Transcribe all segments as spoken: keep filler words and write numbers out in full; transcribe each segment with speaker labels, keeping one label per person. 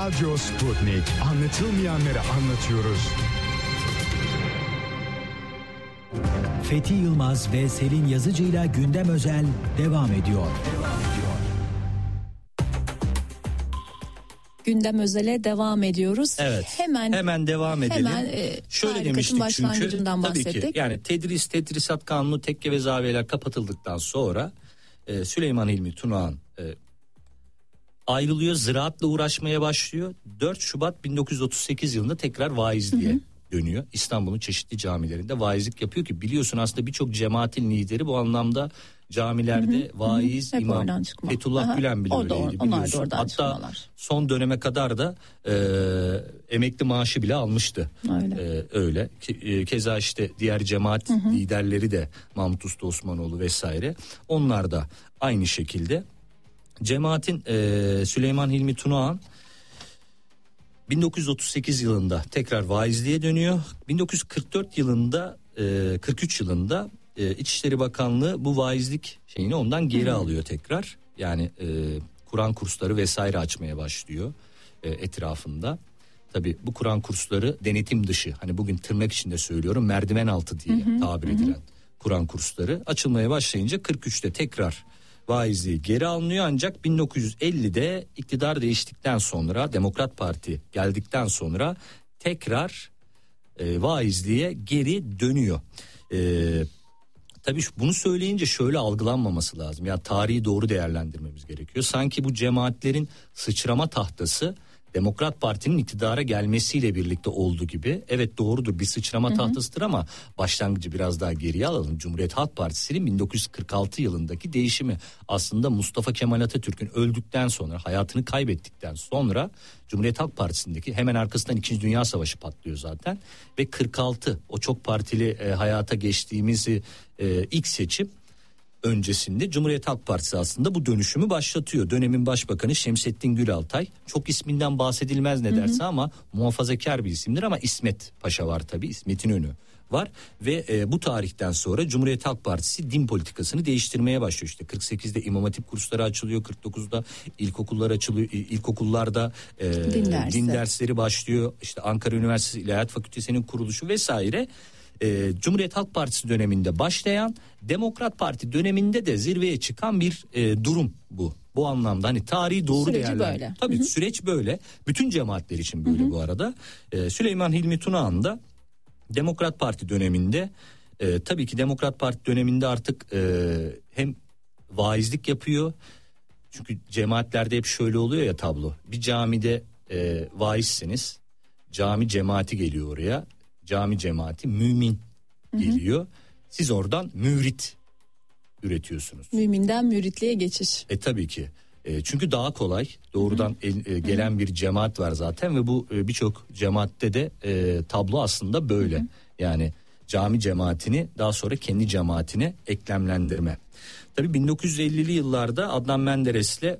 Speaker 1: Radyo Sputnik. Anlatılmayanları anlatıyoruz.
Speaker 2: Fethi Yılmaz ve Selin Yazıcı'yla Gündem Özel devam ediyor. Devam ediyor.
Speaker 3: Gündem Özel'e devam ediyoruz.
Speaker 4: Evet.
Speaker 3: Hemen
Speaker 4: hemen devam edelim.
Speaker 3: Hemen, e,
Speaker 4: Şöyle demiştik çünkü tabii ki yani tedris tedrisat kanunu tekke ve zaviyeler kapatıldıktan sonra e, Süleyman Hilmi Tunağan e, ayrılıyor, ziraatla uğraşmaya başlıyor. dört Şubat bin dokuz yüz otuz sekiz yılında tekrar vaizliğe hı hı. dönüyor. İstanbul'un çeşitli camilerinde vaizlik yapıyor ki biliyorsun aslında birçok cemaatin lideri bu anlamda camilerde hı hı, vaiz, hı. imam Fethullah Gülen bile
Speaker 3: orada,
Speaker 4: öyleydi biliyorsun. Hatta çıkmalar. Son döneme kadar da e, emekli maaşı bile almıştı. Öyle. E, öyle. Ke, keza işte diğer cemaat hı hı. liderleri de Mahmut Usta Osmanoğlu vesaire. Onlar da aynı şekilde. Cemaatin e, Süleyman Hilmi Tunağan bin dokuz yüz otuz sekiz yılında tekrar vaizliğe dönüyor. bin dokuz yüz kırk dört yılında e, kırk üç yılında e, İçişleri Bakanlığı bu vaizlik şeyini ondan geri hmm. alıyor tekrar. Yani e, Kur'an kursları vesaire açmaya başlıyor e, etrafında. Tabii bu Kur'an kursları denetim dışı, hani bugün tırnak içinde söylüyorum, merdiven altı diye hmm. tabir edilen hmm. Kur'an kursları açılmaya başlayınca kırk üçte tekrar vaizliği geri alınıyor, ancak bin dokuz yüz ellide iktidar değiştikten sonra, Demokrat Parti geldikten sonra tekrar e, vaizliğe geri dönüyor. E, tabii bunu söyleyince şöyle algılanmaması lazım. Ya tarihi doğru değerlendirmemiz gerekiyor. Sanki bu cemaatlerin sıçrama tahtası Demokrat Parti'nin iktidara gelmesiyle birlikte oldu gibi. Evet, doğrudur, bir sıçrama hı hı. tahtasıdır ama başlangıcı biraz daha geriye alalım. Cumhuriyet Halk Partisi'nin bin dokuz yüz kırk altı yılındaki değişimi aslında Mustafa Kemal Atatürk'ün öldükten sonra, hayatını kaybettikten sonra Cumhuriyet Halk Partisi'ndeki hemen arkasından İkinci Dünya Savaşı patlıyor zaten ve kırk altı o çok partili e, hayata geçtiğimiz e, ilk seçim öncesinde Cumhuriyet Halk Partisi aslında bu dönüşümü başlatıyor. Dönemin Başbakanı Şemsettin Gülaltay, çok isminden bahsedilmez ne derse hı hı. ama muhafazakar bir isimdir, ama İsmet Paşa var tabii, İsmet İnönü var ve e, bu tarihten sonra Cumhuriyet Halk Partisi din politikasını değiştirmeye başlıyor. İşte kırk sekizde İmam Hatip kursları açılıyor, kırk dokuzda ilkokullar açılıyor, ilkokullarda e, din, dersi. din dersleri başlıyor. İşte Ankara Üniversitesi İlahiyat Fakültesi'nin kuruluşu vesaire. E, Cumhuriyet Halk Partisi döneminde başlayan, Demokrat Parti döneminde de zirveye çıkan bir e, durum bu. Bu anlamda hani tarihi doğru değerlendirmek. Tabii hı hı. süreç böyle. Bütün cemaatler için böyle hı hı. bu arada. E, Süleyman Hilmi Tunağan da Demokrat Parti döneminde e, tabii ki Demokrat Parti döneminde artık e, hem vaizlik yapıyor. Çünkü cemaatlerde hep şöyle oluyor ya tablo. Bir camide e, vaizsiniz. Cami cemaati geliyor oraya. Cami cemaati mümin geliyor. Hı hı. Siz oradan mürit üretiyorsunuz. Müminden müritliğe geçiş. E tabii ki. E, çünkü daha kolay. Doğrudan el, e, gelen hı hı. bir cemaat var zaten ve bu e, birçok cemaatte de e, tablo aslında böyle. Hı hı. Yani cami cemaatini daha sonra kendi cemaatine eklemlendirme. Tabii bin dokuz yüz ellili yıllarda Adnan Menderes'le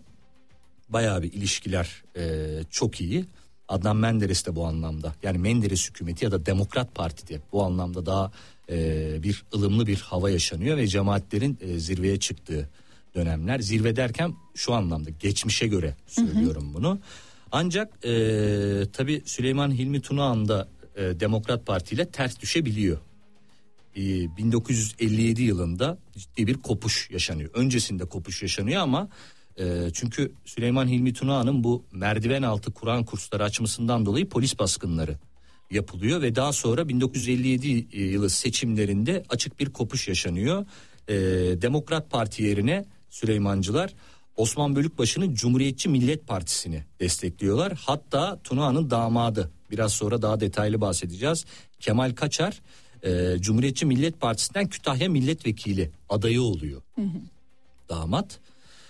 Speaker 4: bayağı bir ilişkiler e, çok iyi. Adnan Menderes de bu anlamda, yani Menderes hükümeti ya da Demokrat Parti de bu anlamda daha e, bir ılımlı bir hava yaşanıyor ve cemaatlerin e, zirveye çıktığı dönemler. Zirve derken şu anlamda, geçmişe göre söylüyorum hı hı. bunu. Ancak e, tabii Süleyman Hilmi Tunağan da e, Demokrat Parti ile ters düşebiliyor. E, bin dokuz yüz elli yedi yılında ciddi bir kopuş yaşanıyor. Öncesinde kopuş yaşanıyor ama çünkü Süleyman Hilmi Tunağan'ın bu merdiven altı Kur'an kursları açmasından dolayı polis baskınları yapılıyor ve daha sonra bin dokuz yüz elli yedi yılı seçimlerinde açık bir kopuş yaşanıyor. Ee, Demokrat Parti yerine Süleymancılar Osman Bölükbaşı'nın Cumhuriyetçi Millet Partisi'ni destekliyorlar. Hatta Tunağan'ın damadı, biraz sonra daha detaylı bahsedeceğiz, Kemal Kaçar e, Cumhuriyetçi Millet Partisi'nden Kütahya Milletvekili adayı oluyor. Hı hı. Damat.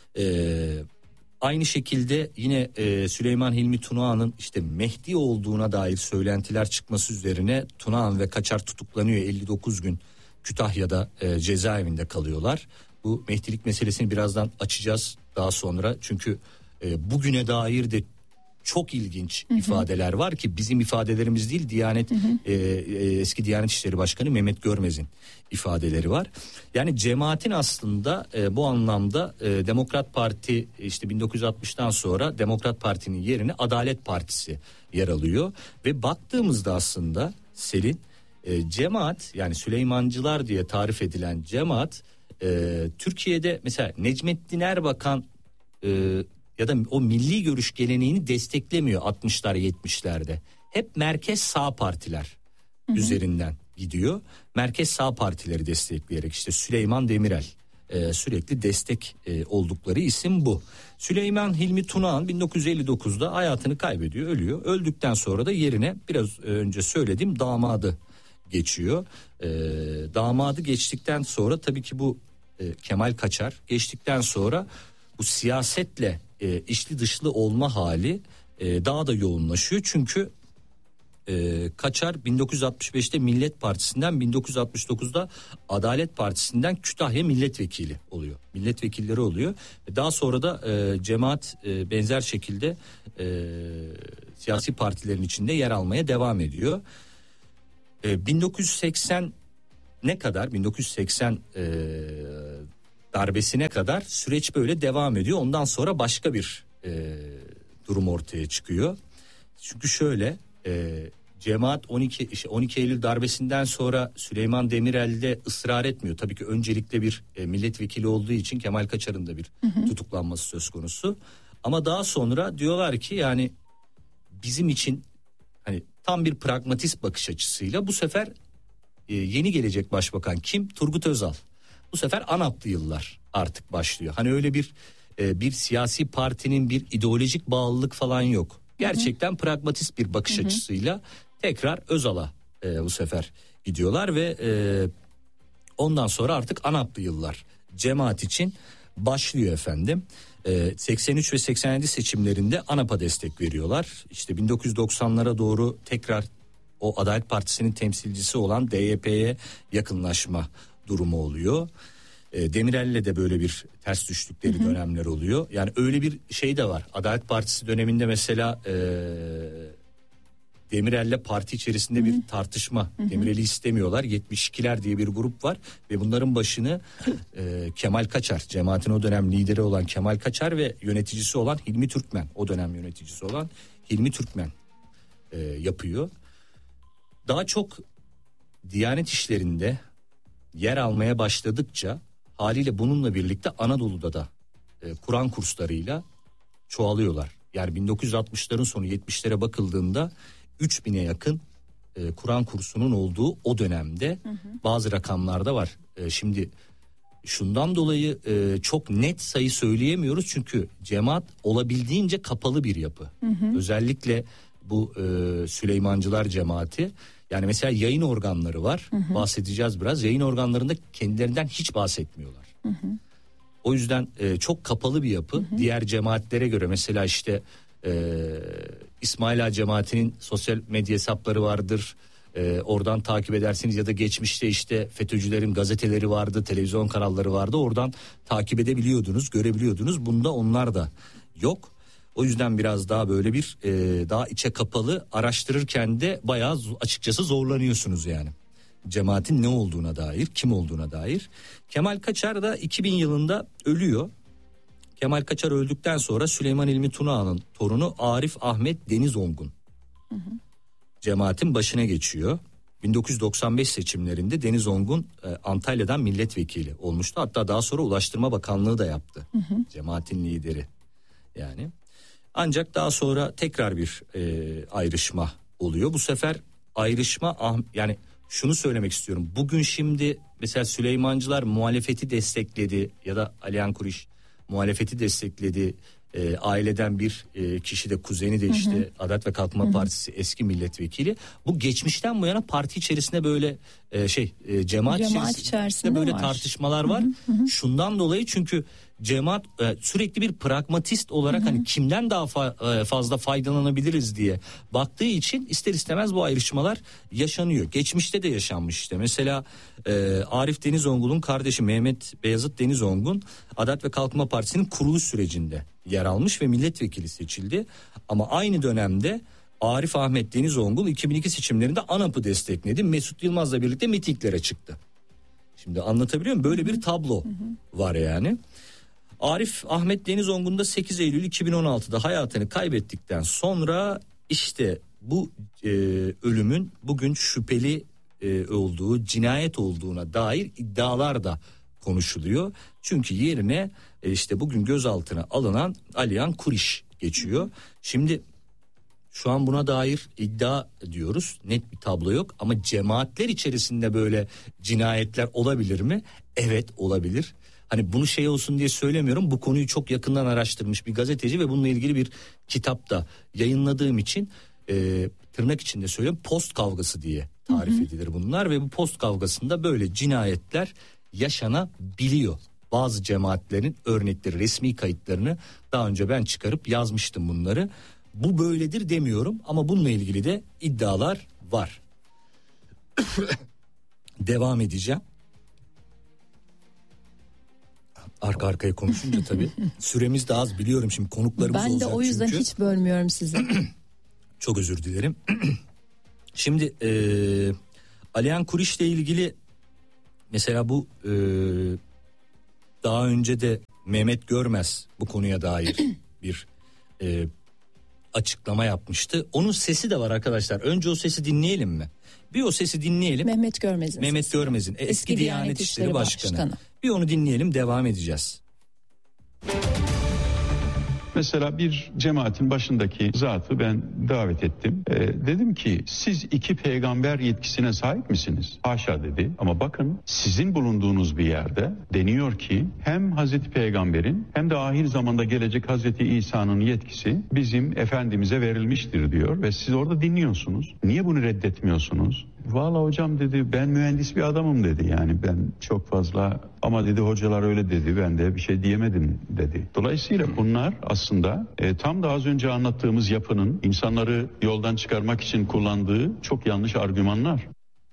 Speaker 4: Ee, aynı şekilde yine e, Süleyman Hilmi Tunağan'ın işte Mehdi olduğuna dair söylentiler çıkması üzerine Tunağan ve Kaçar tutuklanıyor. elli dokuz gün Kütahya'da e, cezaevinde kalıyorlar. Bu Mehdilik meselesini birazdan açacağız daha sonra. Çünkü e, bugüne dair de çok ilginç hı hı. ifadeler var ki bizim ifadelerimiz değil, Diyanet hı hı. E, e, eski Diyanet İşleri Başkanı Mehmet Görmez'in ifadeleri var. Yani cemaatin aslında e, bu anlamda e, Demokrat Parti işte bin dokuz yüz altmıştan sonra Demokrat Parti'nin yerine Adalet Partisi yer alıyor ve baktığımızda aslında Selin e, cemaat, yani Süleymancılar diye tarif edilen cemaat e, Türkiye'de mesela Necmettin Erbakan e, ya da o milli görüş geleneğini desteklemiyor altmışlar yetmişlerde. Hep merkez sağ partiler hı hı. üzerinden gidiyor. Merkez sağ partileri destekleyerek işte Süleyman Demirel e, sürekli destek e, oldukları isim bu. Süleyman Hilmi Tunağan bin dokuz yüz elli dokuzda hayatını kaybediyor, ölüyor. Öldükten sonra da yerine biraz önce söylediğim damadı geçiyor. E, damadı geçtikten sonra tabii ki bu e, Kemal Kaçar geçtikten sonra bu siyasetle e, içli dışlı olma hali e, daha da yoğunlaşıyor. Çünkü e, Kaçar bin dokuz yüz altmış beşte Millet Partisi'nden, bin dokuz yüz altmış dokuzda Adalet Partisi'nden Kütahya milletvekili oluyor. Milletvekilleri oluyor. Daha sonra da e, cemaat e, benzer şekilde e, siyasi partilerin içinde yer almaya devam ediyor. E, bin dokuz yüz seksen ne kadar bin dokuz yüz seksen e, darbesine kadar süreç böyle devam ediyor. Ondan sonra başka bir e, durum ortaya çıkıyor. Çünkü şöyle e, cemaat on iki işte on iki Eylül darbesinden sonra Süleyman Demirel'de ısrar etmiyor. Tabii ki öncelikle bir e, milletvekili olduğu için Kemal Kaçar'ın da bir hı hı. tutuklanması söz konusu. Ama daha sonra diyorlar ki yani bizim için hani tam bir pragmatist bakış açısıyla bu sefer e, yeni gelecek başbakan kim? Turgut Özal. Bu sefer ANAP'lı yıllar artık başlıyor. Hani öyle bir e, bir siyasi partinin bir ideolojik bağlılık falan yok. Gerçekten hı hı. pragmatist bir bakış hı hı. açısıyla tekrar Özal'a e, bu sefer gidiyorlar ve e, ondan sonra artık ANAP'lı yıllar cemaat için başlıyor efendim. E, seksen üç ve seksen yedi seçimlerinde ANAP'a destek veriyorlar. İşte bin dokuz yüz doksanlara doğru tekrar o Adalet Partisi'nin temsilcisi olan D Y P'ye yakınlaşma durumu oluyor. E, Demirel'le de böyle bir ters düştükleri hı hı. dönemler oluyor. Yani öyle bir şey de var. Adalet Partisi döneminde mesela e, Demirel'le parti içerisinde hı hı. bir tartışma. Hı hı. Demirel'i istemiyorlar. yetmiş ikiler diye bir grup var ve bunların başını e, Kemal Kaçar, cemaatin o dönem lideri olan Kemal Kaçar ve yöneticisi olan Hilmi Türkmen, o dönem yöneticisi olan Hilmi Türkmen e, yapıyor. Daha çok Diyanet işlerinde yer almaya başladıkça haliyle bununla birlikte Anadolu'da da e, Kur'an kurslarıyla çoğalıyorlar. Yani bin dokuz yüz altmışların sonu yetmişlere bakıldığında üç bine yakın e, Kur'an kursunun olduğu o dönemde hı hı. bazı rakamlarda var. E, şimdi şundan dolayı e, çok net sayı söyleyemiyoruz çünkü cemaat olabildiğince kapalı bir yapı. Hı hı. Özellikle bu e, Süleymancılar cemaati. Yani mesela yayın organları var. Hı hı. Bahsedeceğiz biraz. Yayın organlarında kendilerinden hiç bahsetmiyorlar. Hı hı. O yüzden e, çok kapalı bir yapı. Hı hı. Diğer cemaatlere göre mesela işte e, İsmail Ağa cemaatinin sosyal medya hesapları vardır. E, oradan takip edersiniz ya da geçmişte işte FETÖ'cülerin gazeteleri vardı, televizyon kanalları vardı. Oradan takip edebiliyordunuz, görebiliyordunuz. Bunda onlar da yok. O yüzden biraz daha böyle bir e, daha içe kapalı, araştırırken de bayağı açıkçası zorlanıyorsunuz yani. Cemaatin ne olduğuna dair, kim olduğuna dair. Kemal Kaçar da iki bin yılında ölüyor. Kemal Kaçar öldükten sonra Süleyman Hilmi Tunağan'ın torunu Arif Ahmet Denizongun hı hı. cemaatin başına geçiyor. bin dokuz yüz doksan beş seçimlerinde Denizongun e, Antalya'dan milletvekili olmuştu. Hatta daha sonra Ulaştırma Bakanlığı da yaptı. Hı hı. Cemaatin lideri yani. Ancak daha sonra tekrar bir e, ayrışma oluyor. Bu sefer ayrışma yani şunu söylemek istiyorum. Bugün şimdi mesela Süleymancılar muhalefeti destekledi ya da Alihan Kuriş muhalefeti destekledi. E, aileden bir e, kişi de kuzeni de işte hı hı. Adalet ve Kalkınma hı hı. Partisi eski milletvekili. Bu geçmişten bu yana parti içerisinde böyle e, şey e, cemaat, cemaat içerisinde, içerisinde böyle var. tartışmalar var. Hı hı hı. Şundan dolayı çünkü cemaat e, sürekli bir pragmatist olarak hı hı. hani kimden daha fa- e, fazla faydalanabiliriz diye baktığı için ister istemez bu ayrışmalar yaşanıyor. Geçmişte de yaşanmış işte. Mesela e, Arif Denizongul'un kardeşi Mehmet Beyazıt Denizongun Adalet ve Kalkınma Partisi'nin kuruluş sürecinde yer almış ve milletvekili seçildi. Ama aynı dönemde Arif Ahmet Denizongul iki bin iki seçimlerinde ANAP'ı destekledi. Mesut Yılmaz'la birlikte mitinglere çıktı. Şimdi anlatabiliyor muyum? Böyle bir tablo hı hı. var yani. Arif Ahmet Denizongun da sekiz Eylül iki bin on altıda hayatını kaybettikten sonra işte bu e, ölümün bugün şüpheli e, olduğu, cinayet olduğuna dair iddialar da konuşuluyor. Çünkü yerine e, işte bugün gözaltına alınan Aliyan Kuriş geçiyor. Şimdi şu an buna dair iddia diyoruz. Net bir tablo yok ama cemaatler içerisinde böyle cinayetler olabilir mi? Evet, olabilir. Hani bunu şey olsun diye söylemiyorum. Bu konuyu çok yakından araştırmış bir gazeteci ve bununla ilgili bir kitapta yayınladığım için e, tırnak içinde söylüyorum, post kavgası diye tarif hı hı. edilir bunlar ve bu post kavgasında böyle cinayetler yaşanabiliyor. Bazı cemaatlerin örnekleri, resmi kayıtlarını daha önce ben çıkarıp yazmıştım bunları. Bu böyledir demiyorum ama bununla ilgili de iddialar var. Devam edeceğim. Arka arkaya konuşunca tabii süremiz de az, biliyorum şimdi konuklarımız
Speaker 3: ben
Speaker 4: olacak çünkü.
Speaker 3: Ben de o yüzden çünkü. Hiç bölmüyorum sizi.
Speaker 4: Çok özür dilerim. Şimdi e, Aliyan Kuriş'le ilgili mesela bu e, daha önce de Mehmet Görmez bu konuya dair bir e, açıklama yapmıştı. Onun sesi de var arkadaşlar. Önce o sesi dinleyelim mi? Bir o sesi dinleyelim.
Speaker 3: Mehmet Görmez'in.
Speaker 4: Mehmet
Speaker 3: sesi.
Speaker 4: Görmez'in eski, eski Diyanet, Diyanet İşleri, İşleri Başkanı. Başkanı. Bir onu dinleyelim, devam edeceğiz.
Speaker 5: Mesela bir cemaatin başındaki zatı ben davet ettim. Ee, dedim ki siz iki peygamber yetkisine sahip misiniz? Haşa dedi. Ama bakın sizin bulunduğunuz bir yerde deniyor ki hem Hazreti Peygamber'in hem de ahir zamanda gelecek Hazreti İsa'nın yetkisi bizim Efendimiz'e verilmiştir diyor. Ve siz orada dinliyorsunuz. Niye bunu reddetmiyorsunuz? Valla hocam dedi, ben mühendis bir adamım dedi. Yani ben çok fazla, ama dedi hocalar öyle dedi, ben de bir şey diyemedim dedi. Dolayısıyla bunlar aslında e, tam da az önce anlattığımız yapının insanları yoldan çıkarmak için kullandığı çok yanlış argümanlar.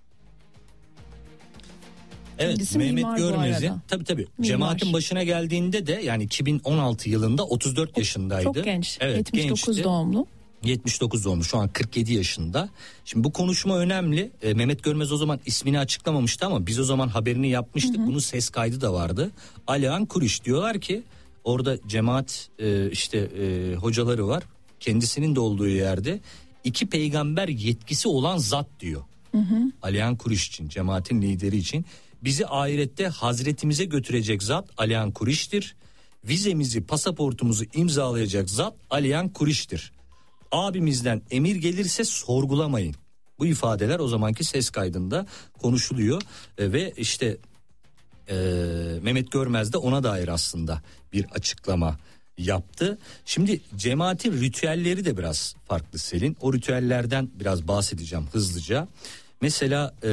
Speaker 4: Evet,
Speaker 3: Kendisi
Speaker 4: Mehmet Görmez'in tabii tabii mimar. Cemaatin başına geldiğinde de yani iki bin on altı yılında otuz dört yaşındaydı.
Speaker 3: Çok genç.
Speaker 4: Evet,
Speaker 3: yetmiş dokuz
Speaker 4: gençti.
Speaker 3: Doğumlu.
Speaker 4: yetmiş dokuz doğumlu, şu an kırk yedi yaşında. Şimdi bu konuşma önemli. E, Mehmet Görmez o zaman ismini açıklamamıştı ama biz o zaman haberini yapmıştık. Hı hı. Bunun ses kaydı da vardı. Aliyan Kuriş diyorlar ki orada cemaat e, işte e, hocaları var. Kendisinin de olduğu yerde iki peygamber yetkisi olan zat diyor. Hı hı. Aliyan Kuriş için, cemaatin lideri için. Bizi ahirette Hazretimize götürecek zat Aliyan Kuriş'tir. Vizemizi, pasaportumuzu imzalayacak zat Aliyan Kuriş'tir. Abimizden emir gelirse sorgulamayın. Bu ifadeler o zamanki ses kaydında konuşuluyor e, ve işte e, Mehmet Görmez de ona dair aslında bir açıklama yaptı. Şimdi cemaatin ritüelleri de biraz farklı Selin. O ritüellerden biraz bahsedeceğim hızlıca. Mesela e,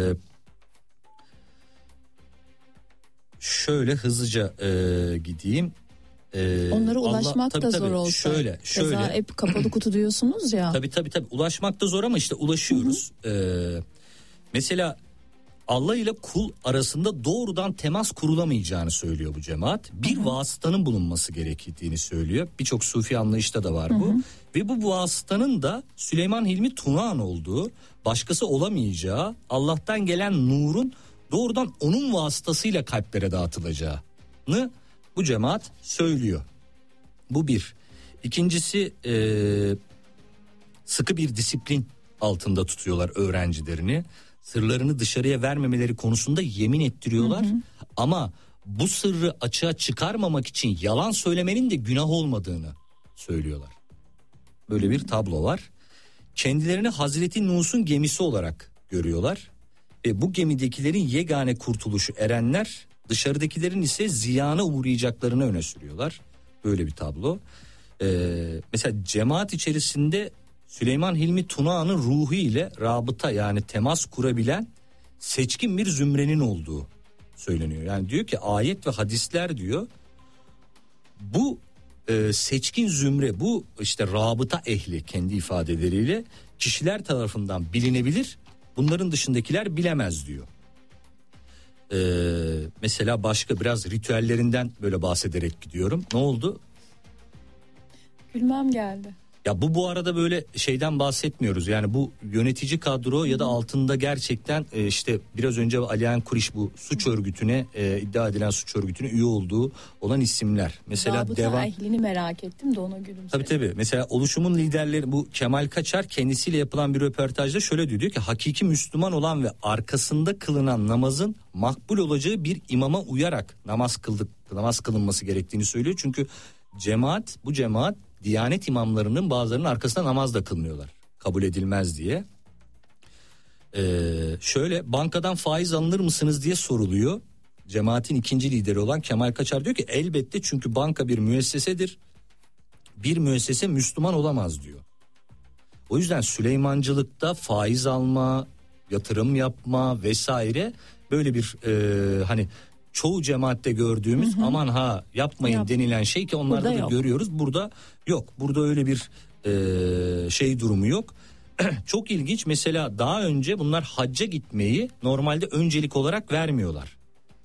Speaker 4: şöyle hızlıca e, gideyim.
Speaker 3: Ee, Onlara ulaşmak Allah, tabii, da zor tabii, olsa.
Speaker 4: Şöyle, şöyle.
Speaker 3: Keza hep kapalı kutu diyorsunuz ya.
Speaker 4: Tabii tabii tabii. Ulaşmak da zor ama işte ulaşıyoruz. Ee, mesela Allah ile kul arasında doğrudan temas kurulamayacağını söylüyor bu cemaat. Bir Hı-hı. vasıtanın bulunması gerektiğini söylüyor. Birçok sufi anlayışta da var bu. Hı-hı. Ve bu vasıtanın da Süleyman Hilmi Tunağan olduğu, başkası olamayacağı, Allah'tan gelen nurun doğrudan onun vasıtasıyla kalplere dağıtılacağını bu cemaat söylüyor. Bu bir. İkincisi e, sıkı bir disiplin altında tutuyorlar öğrencilerini. Sırlarını dışarıya vermemeleri konusunda yemin ettiriyorlar. Hı hı. Ama bu sırrı açığa çıkarmamak için yalan söylemenin de günah olmadığını söylüyorlar. Böyle bir tablo var. Kendilerini Hazreti Nuh'un gemisi olarak görüyorlar. Ve bu gemidekilerin yegane kurtuluşu erenler, dışarıdakilerin ise ziyana uğrayacaklarını öne sürüyorlar. Böyle bir tablo. Ee, mesela cemaat içerisinde Süleyman Hilmi Tunağan'ın ruhu ile rabıta, yani temas kurabilen seçkin bir zümrenin olduğu söyleniyor. Yani diyor ki ayet ve hadisler diyor Bu e, seçkin zümre, bu işte rabıta ehli kendi ifadeleriyle kişiler tarafından bilinebilir. Bunların dışındakiler bilemez diyor. Ee, mesela başka biraz ritüellerinden böyle bahsederek gidiyorum. Ne oldu?
Speaker 3: Gülmem geldi.
Speaker 4: Ya bu bu arada böyle şeyden bahsetmiyoruz. Yani bu yönetici kadro ya da altında gerçekten e, işte biraz önce Aliyan Kuriş bu suç örgütüne e, iddia edilen suç örgütüne üye olduğu olan isimler. Mesela
Speaker 3: Rabıta
Speaker 4: devam.
Speaker 3: ehlini merak ettim de ona gülümsedim.
Speaker 4: Tabii tabii. Mesela oluşumun liderleri bu Kemal Kaçar kendisiyle yapılan bir röportajda şöyle diyor, diyor ki hakiki Müslüman olan ve arkasında kılınan namazın makbul olacağı bir imama uyarak namaz kıldık namaz kılınması gerektiğini söylüyor. Çünkü cemaat bu cemaat Diyanet imamlarının bazılarının arkasında namaz da kılmıyorlar. Kabul edilmez diye. Ee, şöyle bankadan faiz alınır mısınız diye soruluyor. Cemaatin ikinci lideri olan Kemal Kaçar diyor ki elbette, çünkü banka bir müessesedir. Bir müessese Müslüman olamaz diyor. O yüzden Süleymancılıkta faiz alma, yatırım yapma vesaire böyle bir e, hani çoğu cemaatte gördüğümüz hı hı. aman ha yapmayın Yap. denilen şey ki onlarda burada da yok. Görüyoruz. Burada yok. Burada öyle bir e, şey durumu yok. Çok ilginç. Mesela daha önce bunlar hacca gitmeyi normalde öncelik olarak vermiyorlar.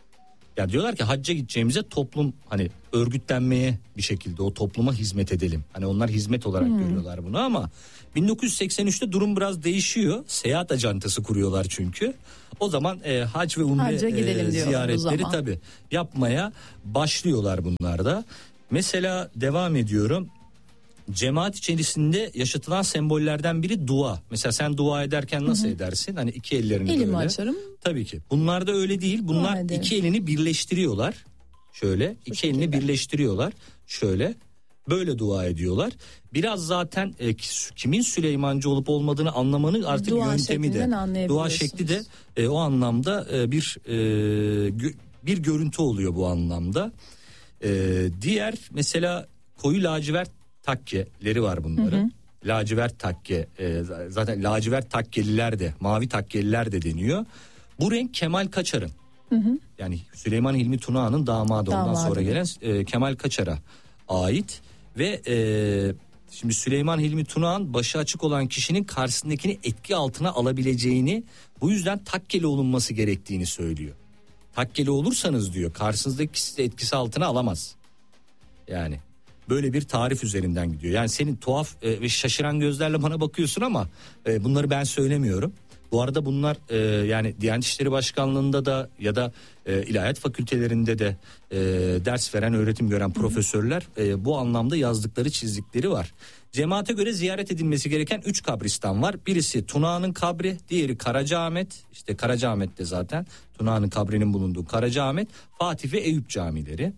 Speaker 4: Ya diyorlar ki hacca gideceğimize toplum hani örgütlenmeye bir şekilde o topluma hizmet edelim. Hani onlar hizmet olarak hmm. görüyorlar bunu ama bin dokuz yüz seksen üçte durum biraz değişiyor. Seyahat acentası kuruyorlar çünkü. O zaman e, hac ve umre e, ziyaretleri tabii yapmaya başlıyorlar bunlar da. Mesela devam ediyorum. Cemaat içerisinde yaşatılan sembollerden biri dua. Mesela sen dua ederken nasıl Hı-hı. edersin? Hani iki ellerini
Speaker 3: Elimi
Speaker 4: böyle.
Speaker 3: açarım.
Speaker 4: Tabii ki. Bunlar da öyle değil. Bunlar iki elini birleştiriyorlar. Şöyle Bu iki şekilde. elini birleştiriyorlar. Şöyle böyle dua ediyorlar. Biraz zaten e, kimin Süleymancı olup olmadığını anlamanın artık dua yöntemi de. Dua şekli de e, o anlamda e, bir e, gö, bir görüntü oluyor bu anlamda. E, diğer mesela koyu lacivert takkeleri var bunların. Hı hı. Lacivert takke e, zaten lacivert takkeliler de mavi takkeliler de deniyor. Bu renk Kemal Kaçar'ın. Hı hı. Yani Süleyman Hilmi Tunağan'ın damadı, ondan damadı. sonra gelen e, Kemal Kaçar'a ait ve e, şimdi Süleyman Hilmi Tunağan başı açık olan kişinin karşısındakini etki altına alabileceğini, bu yüzden takkeli olunması gerektiğini söylüyor. Takkeli olursanız diyor karşınızdaki kişi de etkisi altına alamaz. Yani böyle bir tarif üzerinden gidiyor. Yani senin tuhaf e, ve şaşıran gözlerle bana bakıyorsun ama e, bunları ben söylemiyorum. Bu arada bunlar e, yani Diyanet İşleri Başkanlığı'nda da ya da e, ilahiyat fakültelerinde de e, ders veren, öğretim gören profesörler e, bu anlamda yazdıkları, çizdikleri var. Cemaate göre ziyaret edilmesi gereken üç kabristan var. Birisi Tunağan'ın kabri, diğeri Karacaahmet. İşte Karacaahmet'te zaten Tunağan'ın kabrinin bulunduğu Karacaahmet, Fatih ve Eyüp camileri.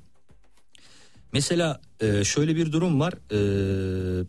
Speaker 4: Mesela e, şöyle bir durum var. E,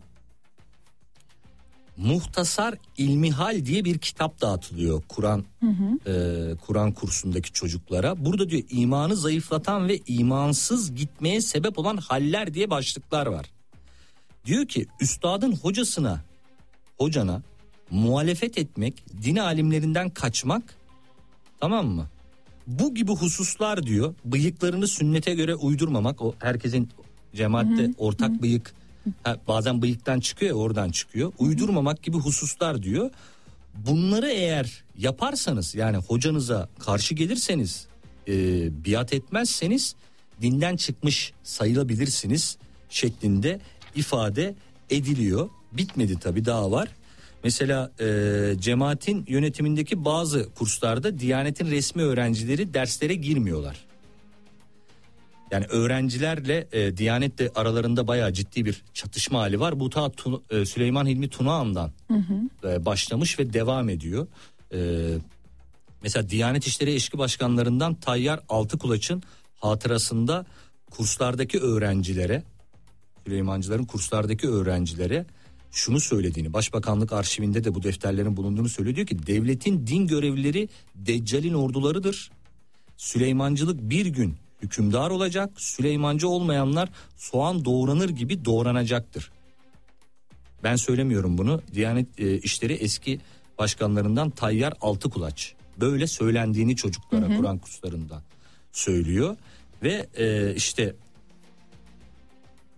Speaker 4: Muhtasar İlmihal diye bir kitap dağıtılıyor Kur'an hı hı. e, Kur'an kursundaki çocuklara. Burada diyor imanı zayıflatan ve imansız gitmeye sebep olan haller diye başlıklar var. Diyor ki üstadın hocasına, hocana muhalefet etmek, din alimlerinden kaçmak, tamam mı? Bu gibi hususlar diyor, bıyıklarını sünnete göre uydurmamak, o herkesin cemaatte hı hı. ortak hı. bıyık, ha, bazen bıyıktan çıkıyor ya, oradan çıkıyor, uydurmamak gibi hususlar diyor. Bunları eğer yaparsanız, yani hocanıza karşı gelirseniz, e, biat etmezseniz dinden çıkmış sayılabilirsiniz şeklinde ifade ediliyor. Bitmedi tabii, daha var. Mesela e, cemaatin yönetimindeki bazı kurslarda Diyanet'in resmi öğrencileri derslere girmiyorlar. Yani öğrencilerle e, Diyanet'le aralarında bayağı ciddi bir çatışma hali var. Bu ta Tun, e, Süleyman Hilmi Tunağan'dan hı hı. E, başlamış ve devam ediyor. E, mesela Diyanet İşleri Eşki Başkanlarından Tayyar Altıkulaç'ın hatırasında kurslardaki öğrencilere, Süleymancıların kurslardaki öğrencilere şunu söylediğini, Başbakanlık arşivinde de bu defterlerin bulunduğunu söylüyor. Diyor ki devletin din görevlileri Deccal'in ordularıdır. Süleymancılık bir gün hükümdar olacak. Süleymancı olmayanlar soğan doğranır gibi doğranacaktır. Ben söylemiyorum bunu. Diyanet e, İşleri eski başkanlarından Tayyar Altıkulaç böyle söylendiğini çocuklara hı hı. Kur'an kurslarında söylüyor. Ve e, işte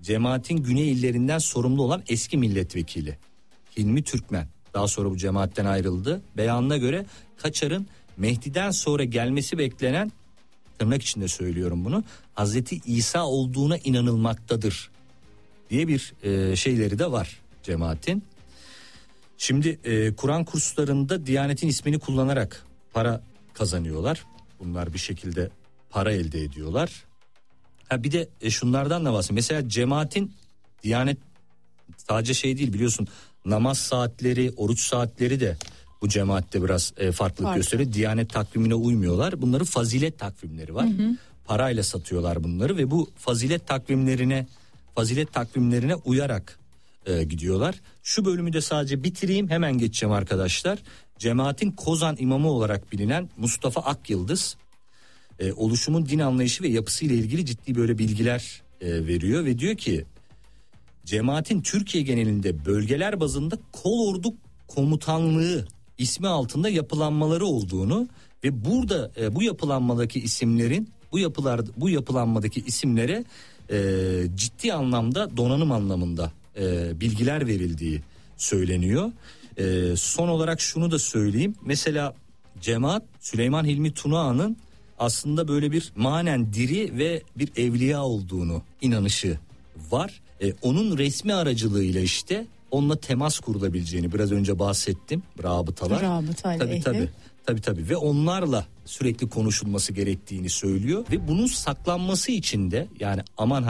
Speaker 4: cemaatin güney illerinden sorumlu olan eski milletvekili Hilmi Türkmen. Daha sonra bu cemaatten ayrıldı. Beyanına göre Kaçar'ın Mehdi'den sonra gelmesi beklenen, tırnak içinde söylüyorum bunu, Hazreti İsa olduğuna inanılmaktadır diye bir e, şeyleri de var cemaatin. Şimdi e, Kur'an kurslarında Diyanet'in ismini kullanarak para kazanıyorlar. Bunlar bir şekilde para elde ediyorlar. Ha bir de e, şunlardan da bahsedeyim. Mesela cemaatin, Diyanet sadece şey değil biliyorsun, namaz saatleri, oruç saatleri de bu cemaatte biraz e, farklılık Farklı. gösteriyor. Diyanet takvimine uymuyorlar. Bunların fazilet takvimleri var. Hı hı. Parayla satıyorlar bunları ve bu fazilet takvimlerine fazilet takvimlerine uyarak e, gidiyorlar. Şu bölümü de sadece bitireyim, hemen geçeceğim arkadaşlar. Cemaatin Kozan imamı olarak bilinen Mustafa Akyıldız e, oluşumun din anlayışı ve yapısıyla ilgili ciddi böyle bilgiler e, veriyor ve diyor ki cemaatin Türkiye genelinde bölgeler bazında Kolordu Komutanlığı ismi altında yapılanmaları olduğunu ve burada e, bu yapılanmadaki isimlerin bu yapılar bu yapılanmadaki isimlere e, ciddi anlamda donanım anlamında e, bilgiler verildiği söyleniyor. E, son olarak şunu da söyleyeyim. Mesela cemaat Süleyman Hilmi Tunağan'ın aslında böyle bir manen diri ve bir evliya olduğunu inanışı var. E, onun resmi aracılığıyla işte onunla temas kurulabileceğini biraz önce bahsettim. Rabıtalar.
Speaker 3: Rabıtayla
Speaker 4: tabii, tabii, tabii tabii ve onlarla sürekli konuşulması gerektiğini söylüyor ve bunun saklanması için de yani aman